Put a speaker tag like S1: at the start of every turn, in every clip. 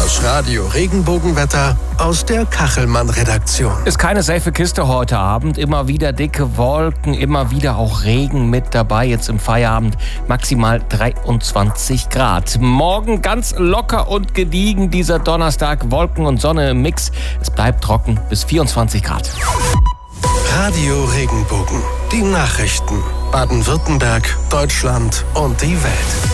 S1: Das Radio-Regenbogenwetter aus der Kachelmann-Redaktion.
S2: Ist keine safe Kiste heute Abend. Immer wieder dicke Wolken, immer wieder auch Regen mit dabei. Jetzt im Feierabend maximal 23 Grad. Morgen ganz locker und gediegen dieser Donnerstag. Wolken und Sonne im Mix. Es bleibt trocken bis 24 Grad.
S1: Radio Regenbogen. Die Nachrichten. Baden-Württemberg, Deutschland und die Welt.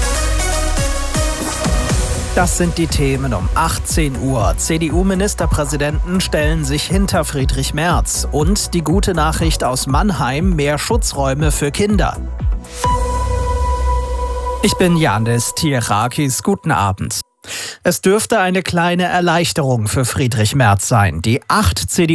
S3: Das sind die Themen um 18 Uhr. CDU-Ministerpräsidenten stellen sich hinter Friedrich Merz. Und die gute Nachricht aus Mannheim: mehr Schutzräume für Kinder. Ich bin Janis Tierakis. Guten Abend. Es dürfte eine kleine Erleichterung für Friedrich Merz sein. Die 8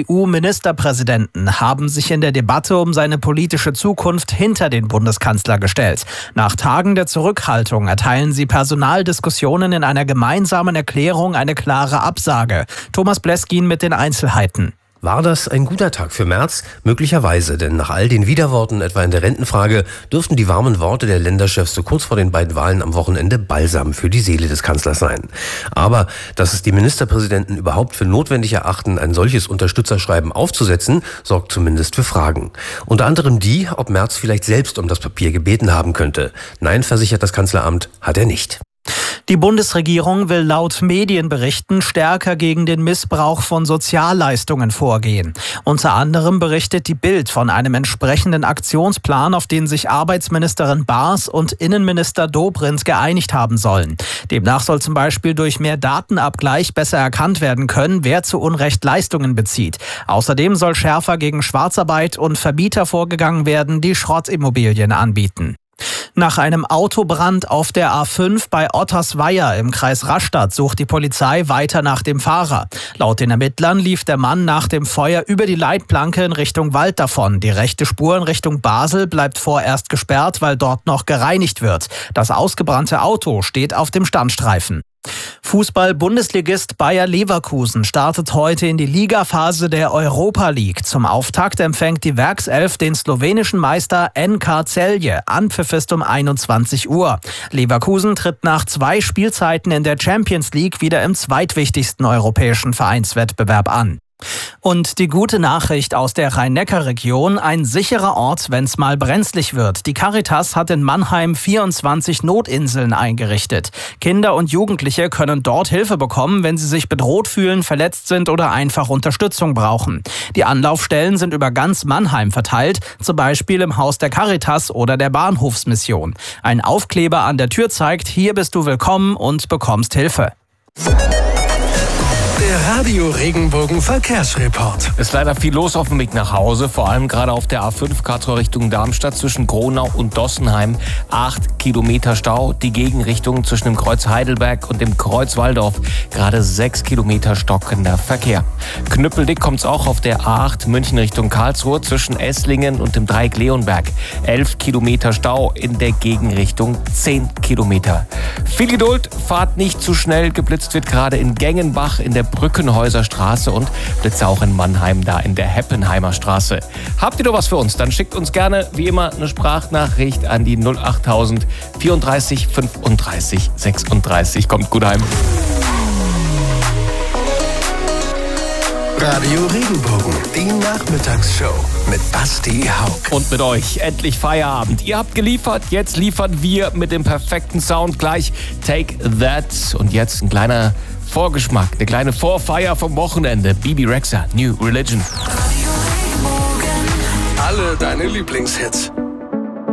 S3: CDU-Ministerpräsidenten haben sich in der Debatte um seine politische Zukunft hinter den Bundeskanzler gestellt. Nach Tagen der Zurückhaltung erteilen sie Personaldiskussionen in einer gemeinsamen Erklärung eine klare Absage. Thomas Bleskin mit den Einzelheiten.
S4: War das ein guter Tag für Merz? Möglicherweise, denn nach all den Widerworten, etwa in der Rentenfrage, dürften die warmen Worte der Länderchefs so kurz vor den beiden Wahlen am Wochenende Balsam für die Seele des Kanzlers sein. Aber dass es die Ministerpräsidenten überhaupt für notwendig erachten, ein solches Unterstützerschreiben aufzusetzen, sorgt zumindest für Fragen. Unter anderem die, ob Merz vielleicht selbst um das Papier gebeten haben könnte. Nein, versichert das Kanzleramt, hat er nicht.
S3: Die Bundesregierung will laut Medienberichten stärker gegen den Missbrauch von Sozialleistungen vorgehen. Unter anderem berichtet die Bild von einem entsprechenden Aktionsplan, auf den sich Arbeitsministerin Baas und Innenminister Dobrindt geeinigt haben sollen. Demnach soll zum Beispiel durch mehr Datenabgleich besser erkannt werden können, wer zu Unrecht Leistungen bezieht. Außerdem soll schärfer gegen Schwarzarbeit und Vermieter vorgegangen werden, die Schrottimmobilien anbieten. Nach einem Autobrand auf der A5 bei Ottersweier im Kreis Rastatt sucht die Polizei weiter nach dem Fahrer. Laut den Ermittlern lief der Mann nach dem Feuer über die Leitplanke in Richtung Wald davon. Die rechte Spur in Richtung Basel bleibt vorerst gesperrt, weil dort noch gereinigt wird. Das ausgebrannte Auto steht auf dem Standstreifen. Fußball-Bundesligist Bayer Leverkusen startet heute in die Ligaphase der Europa League. Zum Auftakt empfängt die Werkself den slowenischen Meister NK Celje. Anpfiff ist um 21 Uhr. Leverkusen tritt nach 2 Spielzeiten in der Champions League wieder im zweitwichtigsten europäischen Vereinswettbewerb an. Und die gute Nachricht aus der Rhein-Neckar-Region: ein sicherer Ort, wenn es mal brenzlig wird. Die Caritas hat in Mannheim 24 Notinseln eingerichtet. Kinder und Jugendliche können dort Hilfe bekommen, wenn sie sich bedroht fühlen, verletzt sind oder einfach Unterstützung brauchen. Die Anlaufstellen sind über ganz Mannheim verteilt, zum Beispiel im Haus der Caritas oder der Bahnhofsmission. Ein Aufkleber an der Tür zeigt: hier bist du willkommen und bekommst Hilfe.
S1: Der Radio Regenbogen Verkehrsreport.
S2: Ist leider viel los auf dem Weg nach Hause, vor allem gerade auf der A5 Karlsruhe Richtung Darmstadt zwischen Gronau und Dossenheim. 8 Kilometer Stau, die Gegenrichtung zwischen dem Kreuz Heidelberg und dem Kreuz Walldorf. Gerade 6 Kilometer stockender Verkehr. Knüppeldick kommt's auch auf der A8 München Richtung Karlsruhe zwischen Esslingen und dem Dreieck Leonberg. 11 Kilometer Stau in der Gegenrichtung, 10 Kilometer. Viel Geduld, fahrt nicht zu schnell. Geblitzt wird gerade in Gengenbach in der Brückenhäuser Straße und Blitze auch in Mannheim, da in der Heppenheimer Straße. Habt ihr noch was für uns? Dann schickt uns gerne, wie immer, eine Sprachnachricht an die 08000 34 35 36. Kommt gut heim.
S1: Radio Regenbogen, die Nachmittagsshow mit Basti Hauck.
S2: Und mit euch endlich Feierabend. Ihr habt geliefert, jetzt liefern wir mit dem perfekten Sound gleich Take That. Und jetzt ein kleiner Vorgeschmack, eine kleine Vorfeier vom Wochenende. Bibi Rexha, New Religion.
S1: Alle deine Lieblingshits.